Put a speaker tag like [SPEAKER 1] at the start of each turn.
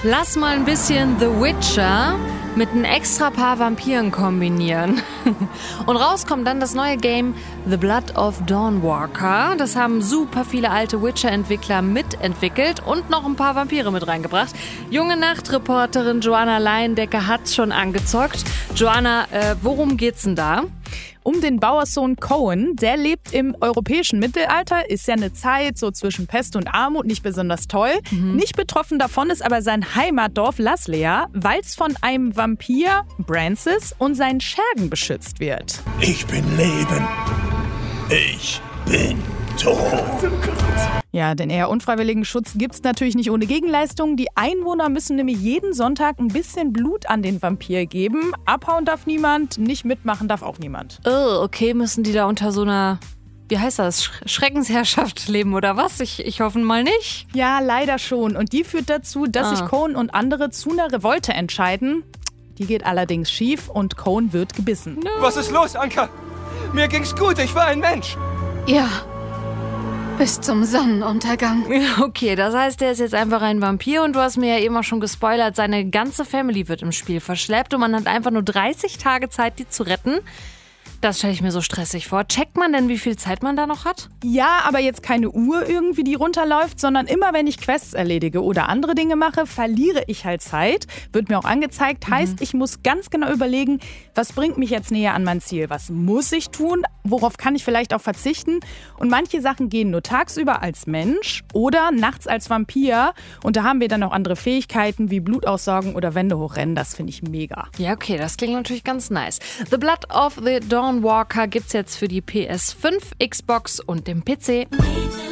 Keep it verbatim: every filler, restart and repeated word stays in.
[SPEAKER 1] Lass mal ein bisschen The Witcher mit einem extra Paar Vampiren kombinieren. Und raus kommt dann das neue Game The Blood of Dawnwalker. Das haben super viele alte Witcher-Entwickler mitentwickelt und noch ein paar Vampire mit reingebracht. Junge Nachtreporterin Joanna Leindecker hat's schon angezockt. Joanna, äh, worum geht's denn da?
[SPEAKER 2] Um den Bauerssohn Cohen, der lebt im europäischen Mittelalter, ist ja eine Zeit so zwischen Pest und Armut, nicht besonders toll. Mhm. Nicht betroffen davon ist aber sein Heimatdorf Laslea, weil es von einem Vampir, Brancis, und seinen Schergen beschützt wird.
[SPEAKER 3] Ich bin Leben. Ich bin tot.
[SPEAKER 2] Ja, den eher unfreiwilligen Schutz gibt's natürlich nicht ohne Gegenleistung. Die Einwohner müssen nämlich jeden Sonntag ein bisschen Blut an den Vampir geben. Abhauen darf niemand, nicht mitmachen darf auch niemand.
[SPEAKER 1] Oh, okay, müssen die da unter so einer, wie heißt das, Sch- Schreckensherrschaft leben oder was? Ich, ich hoffe mal nicht.
[SPEAKER 2] Ja, leider schon. Und die führt dazu, dass
[SPEAKER 1] Ah.
[SPEAKER 2] sich Cohen und andere zu einer Revolte entscheiden. Die geht allerdings schief und Cohen wird gebissen.
[SPEAKER 4] Was ist los, Anka? Mir ging's gut, ich war ein Mensch.
[SPEAKER 5] Ja, bis zum Sonnenuntergang.
[SPEAKER 1] Okay, das heißt, der ist jetzt einfach ein Vampir und du hast mir ja eben auch schon gespoilert, seine ganze Family wird im Spiel verschleppt und man hat einfach nur dreißig Tage Zeit, die zu retten. Das stelle ich mir so stressig vor. Checkt man denn, wie viel Zeit man da noch hat?
[SPEAKER 2] Ja, aber jetzt keine Uhr irgendwie, die runterläuft, sondern immer, wenn ich Quests erledige oder andere Dinge mache, verliere ich halt Zeit. Wird mir auch angezeigt. Heißt, ich muss ganz genau überlegen, was bringt mich jetzt näher an mein Ziel? Was muss ich tun? Worauf kann ich vielleicht auch verzichten? Und manche Sachen gehen nur tagsüber als Mensch oder nachts als Vampir. Und da haben wir dann noch andere Fähigkeiten wie Blut aussaugen oder Wände hochrennen. Das finde ich mega.
[SPEAKER 1] Ja, okay, das klingt natürlich ganz nice. The Blood of the Dawnwalker gibt's jetzt für die P S fünf, Xbox und den P C.